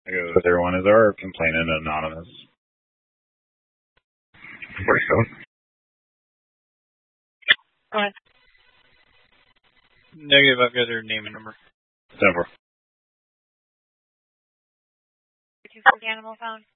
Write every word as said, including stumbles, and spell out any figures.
I go with everyone as our complainant anonymous. forty-seven. Go ahead. Negative, I've got her name and number. ten four. Two for the animal phone.